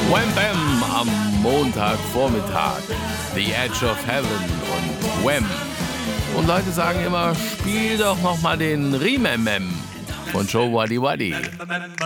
Wham Bam am Montagvormittag. The Edge of Heaven und Wham. Und Leute sagen immer, spiel doch noch mal den Rimemem von Joe Waddy Waddy.